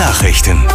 Nachrichten.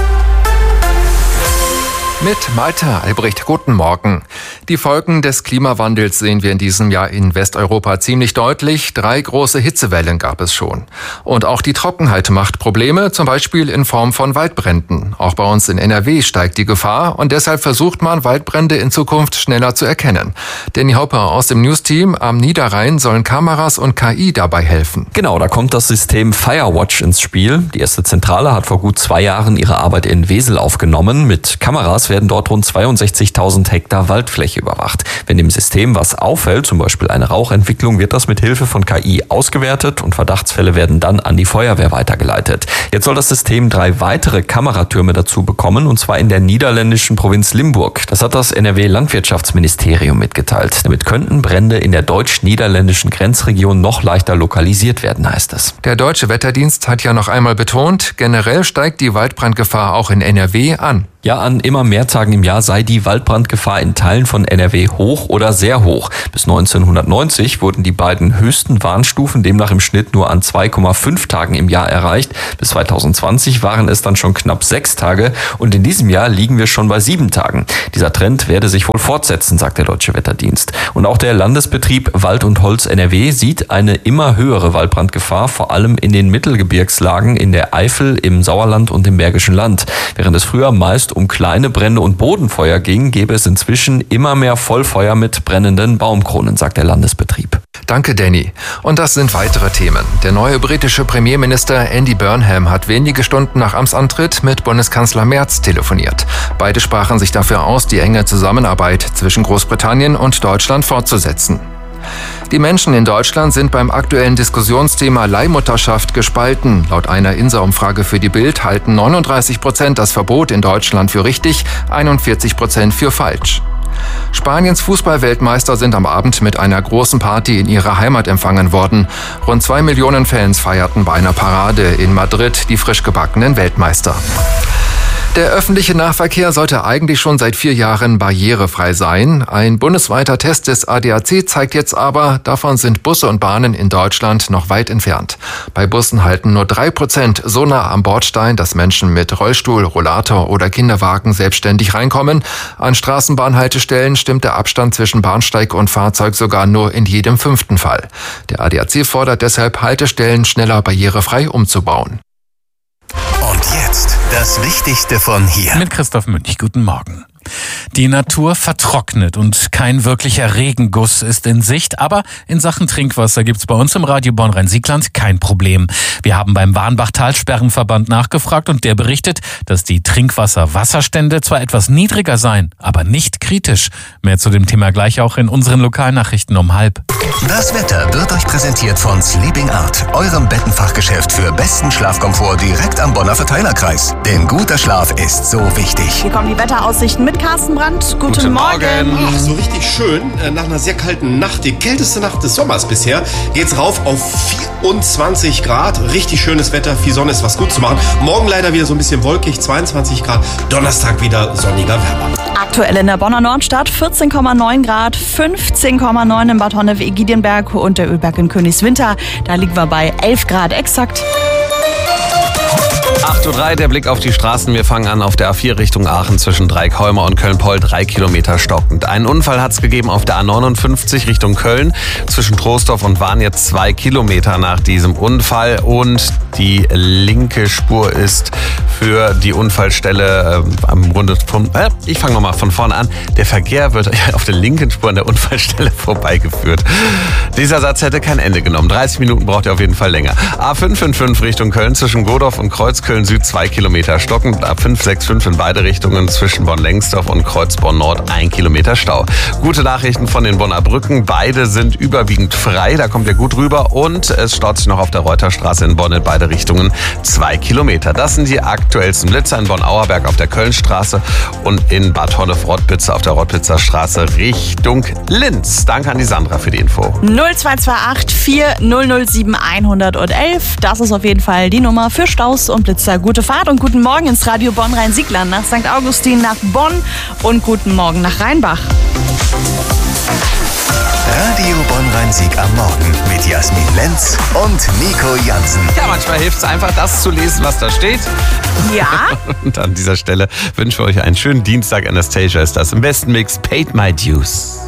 Mit Malte Albrecht, guten Morgen. Die Folgen des Klimawandels sehen wir in diesem Jahr in Westeuropa ziemlich deutlich. 3 große Hitzewellen gab es schon. Und auch die Trockenheit macht Probleme, zum Beispiel in Form von Waldbränden. Auch bei uns in NRW steigt die Gefahr und deshalb versucht man, Waldbrände in Zukunft schneller zu erkennen. Danny Hopper aus dem News-Team am Niederrhein sollen Kameras und KI dabei helfen. Genau, da kommt das System Firewatch ins Spiel. Die erste Zentrale hat vor gut 2 Jahren ihre Arbeit in Wesel aufgenommen. Mit Kameras werden dort rund 62.000 Hektar Waldfläche überwacht. Wenn dem System was auffällt, zum Beispiel eine Rauchentwicklung, wird das mit Hilfe von KI ausgewertet und Verdachtsfälle werden dann an die Feuerwehr weitergeleitet. Jetzt soll das System 3 weitere Kameratürme dazu bekommen, und zwar in der niederländischen Provinz Limburg. Das hat das NRW-Landwirtschaftsministerium mitgeteilt. Damit könnten Brände in der deutsch-niederländischen Grenzregion noch leichter lokalisiert werden, heißt es. Der Deutsche Wetterdienst hat ja noch einmal betont, generell steigt die Waldbrandgefahr auch in NRW an. Ja, an immer mehr Tagen im Jahr sei die Waldbrandgefahr in Teilen von NRW hoch oder sehr hoch. Bis 1990 wurden die beiden höchsten Warnstufen demnach im Schnitt nur an 2,5 Tagen im Jahr erreicht. Bis 2020 waren es dann schon knapp 6 Tage und in diesem Jahr liegen wir schon bei 7 Tagen. Dieser Trend werde sich wohl fortsetzen, sagt der Deutsche Wetterdienst. Und auch der Landesbetrieb Wald und Holz NRW sieht eine immer höhere Waldbrandgefahr, vor allem in den Mittelgebirgslagen in der Eifel, im Sauerland und im Bergischen Land. Während es früher meist um kleine Brände und Bodenfeuer ging, gäbe es inzwischen immer mehr Vollfeuer mit brennenden Baumkronen, sagt der Landesbetrieb. Danke, Danny. Und das sind weitere Themen. Der neue britische Premierminister Andy Burnham hat wenige Stunden nach Amtsantritt mit Bundeskanzler Merz telefoniert. Beide sprachen sich dafür aus, die enge Zusammenarbeit zwischen Großbritannien und Deutschland fortzusetzen. Die Menschen in Deutschland sind beim aktuellen Diskussionsthema Leihmutterschaft gespalten. Laut einer INSA-Umfrage für die Bild halten 39% das Verbot in Deutschland für richtig, 41% für falsch. Spaniens Fußballweltmeister sind am Abend mit einer großen Party in ihrer Heimat empfangen worden. Rund 2 Millionen Fans feierten bei einer Parade in Madrid die frisch gebackenen Weltmeister. Der öffentliche Nahverkehr sollte eigentlich schon seit 4 Jahren barrierefrei sein. Ein bundesweiter Test des ADAC zeigt jetzt aber, davon sind Busse und Bahnen in Deutschland noch weit entfernt. Bei Bussen halten nur 3% so nah am Bordstein, dass Menschen mit Rollstuhl, Rollator oder Kinderwagen selbstständig reinkommen. An Straßenbahnhaltestellen stimmt der Abstand zwischen Bahnsteig und Fahrzeug sogar nur in jedem 5. Fall. Der ADAC fordert deshalb, Haltestellen schneller barrierefrei umzubauen. Und jetzt das Wichtigste von hier. Mit Christoph Münch, guten Morgen. Die Natur vertrocknet und kein wirklicher Regenguss ist in Sicht, aber in Sachen Trinkwasser gibt's bei uns im Radio Bonn-Rhein-Siegland kein Problem. Wir haben beim Warnbach-Talsperrenverband nachgefragt und der berichtet, dass die Trinkwasserwasserstände zwar etwas niedriger seien, aber nicht kritisch. Mehr zu dem Thema gleich auch in unseren Lokalnachrichten um 12:30. Das Wetter wird euch präsentiert von Sleeping Art, eurem Bettenfachgeschäft für besten Schlafkomfort direkt am Bonner Verteilerkreis. Denn guter Schlaf ist so wichtig. Hier kommen die Wetteraussichten mit Carsten Brandt. Guten Morgen. Ach, so richtig schön. Nach einer sehr kalten Nacht, die kälteste Nacht des Sommers bisher, geht's rauf auf 24 Grad. Richtig schönes Wetter, viel Sonne ist was gut zu machen. Morgen leider wieder so ein bisschen wolkig, 22 Grad. Donnerstag wieder sonniger, wärmer. Aktuell in der Bonner Nordstadt 14,9 Grad, 15,9 in Bad Honnef-Egidienberg und der Ölberg in Königswinter. Da liegen wir bei 11 Grad exakt. 8:03 Uhr, der Blick auf die Straßen. Wir fangen an auf der A4 Richtung Aachen zwischen Dreieckholmer und Köln-Poll, 3 Kilometer stockend. Einen Unfall hat es gegeben auf der A59 Richtung Köln. Zwischen Troisdorf und Wahn jetzt 2 Kilometer nach diesem Unfall. Und die linke Spur ist für die Unfallstelle am Grunde von... ich fange nochmal von vorne an. Der Verkehr wird auf der linken Spur an der Unfallstelle vorbeigeführt. Dieser Satz hätte kein Ende genommen. 30 Minuten braucht er auf jeden Fall länger. A555 Richtung Köln zwischen Godorf und Kreuzköln Süd 2 Kilometer stockend. A565 in beide Richtungen zwischen Bonn-Lengsdorf und Kreuzborn-Nord 1 Kilometer Stau. Gute Nachrichten von den Bonner Brücken. Beide sind überwiegend frei. Da kommt ihr gut rüber. Und es staut sich noch auf der Reuterstraße in Bonn in beide Richtungen 2 Kilometer. Das sind die aktuellsten Blitzer in Bonn-Auerberg auf der Kölnstraße und in Bad Honnef-Rottpitze auf der Rottpitzer Straße Richtung Linz. Danke an die Sandra für die Info. 0228 4007 111. Das ist auf jeden Fall die Nummer für Staus und Blitzer. Gute Fahrt und guten Morgen ins Radio Bonn-Rhein-Siegland, nach St. Augustin, nach Bonn und guten Morgen nach Rheinbach. Radio Bonn-Rhein-Sieg am Morgen mit Jasmin Lenz und Nico Jansen. Ja, manchmal hilft es einfach, das zu lesen, was da steht. Ja. Und an dieser Stelle wünschen wir euch einen schönen Dienstag. Anastasia ist das im besten Mix. Paid My Dues.